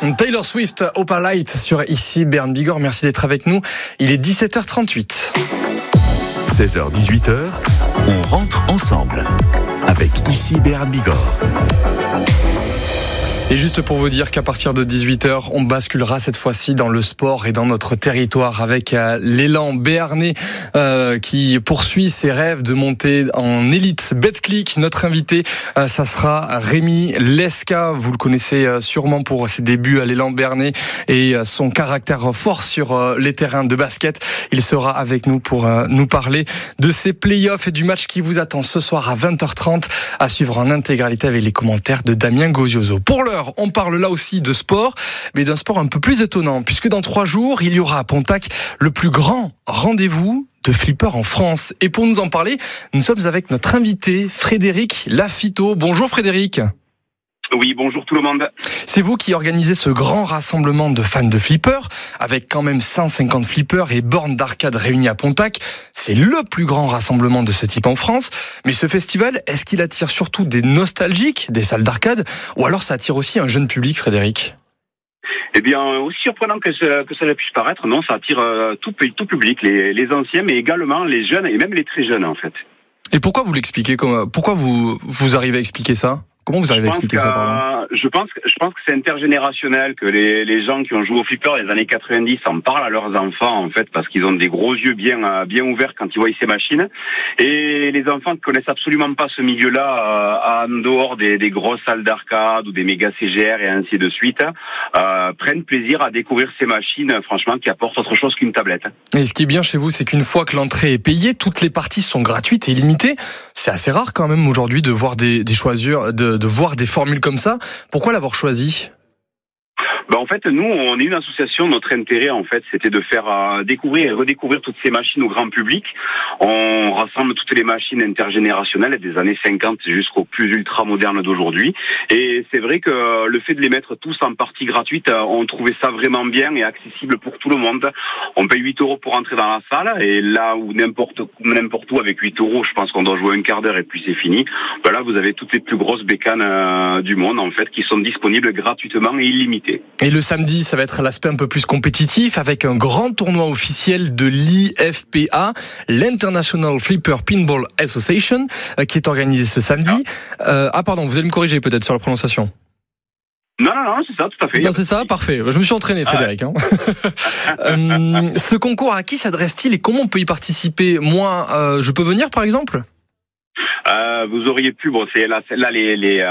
Taylor Swift, Opalite sur ici Bern Bigorre. Merci d'être avec nous. Il est 17h38. 16h-18h, on rentre ensemble avec ici Bern Bigorre. Et juste pour vous dire qu'à partir de 18h, on basculera cette fois-ci dans le sport et dans notre territoire avec l'élan béarnais qui poursuit ses rêves de monter en élite. Betclic, notre invité, ça sera Rémi Lesca. Vous le connaissez sûrement pour ses débuts à l'élan béarnais et son caractère fort sur les terrains de basket. Il sera avec nous pour nous parler de ces playoffs et du match qui vous attend ce soir à 20h30 à suivre en intégralité avec les commentaires de Damien Gozioso. Pour l'heure, on parle là aussi de sport, mais d'un sport un peu plus étonnant, puisque dans 3 jours, il y aura à Pontac le plus grand rendez-vous de flipper en France. Et pour nous en parler, nous sommes avec notre invité, Frédéric Lafito. Bonjour Frédéric. Oui, bonjour tout le monde. C'est vous qui organisez ce grand rassemblement de fans de flippers, avec quand même 150 flippers et bornes d'arcade réunies à Pontac. C'est le plus grand rassemblement de ce type en France. Mais ce festival, est-ce qu'il attire surtout des nostalgiques, des salles d'arcade, ou alors ça attire aussi un jeune public, Frédéric ? Eh bien, aussi surprenant que cela puisse paraître, non, ça attire tout public, les anciens, mais également les jeunes et même les très jeunes en fait. Et pourquoi vous l'expliquez ? Pourquoi vous arrivez à expliquer ça ? Comment vous arrivez à expliquer ça, pardon ? Je pense que c'est intergénérationnel, que les gens qui ont joué au flipper des années 90 en parlent à leurs enfants, en fait, parce qu'ils ont des gros yeux bien ouverts quand ils voient ces machines. Et les enfants ne connaissent absolument pas ce milieu-là, en dehors des grosses salles d'arcade ou des méga CGR et ainsi de suite, prennent plaisir à découvrir ces machines, franchement, qui apportent autre chose qu'une tablette. Et ce qui est bien chez vous, c'est qu'une fois que l'entrée est payée, toutes les parties sont gratuites et illimitées. C'est assez rare quand même aujourd'hui de voir de voir des formules comme ça. Pourquoi l'avoir choisi ? En fait, nous, on est une association. Notre intérêt, en fait, c'était de faire découvrir et redécouvrir toutes ces machines au grand public. On rassemble toutes les machines intergénérationnelles des années 50 jusqu'aux plus ultra modernes d'aujourd'hui. Et c'est vrai que le fait de les mettre tous en partie gratuite, on trouvait ça vraiment bien et accessible pour tout le monde. On paye 8 € pour entrer dans la salle. Et là où n'importe où avec 8 €, je pense qu'on doit jouer un quart d'heure et puis c'est fini. Là, vous avez toutes les plus grosses bécanes du monde, en fait, qui sont disponibles gratuitement et illimitées. Et le samedi, ça va être l'aspect un peu plus compétitif avec un grand tournoi officiel de l'IFPA, l'International Flipper Pinball Association, qui est organisé ce samedi. Pardon, vous allez me corriger peut-être sur la prononciation. Non, c'est ça, tout à fait. Non, c'est ça, parfait. Je me suis entraîné, Frédéric. Ouais. Ce concours, à qui s'adresse-t-il et comment on peut y participer ? Moi, je peux venir, par exemple ? Vous auriez pu, c'est là les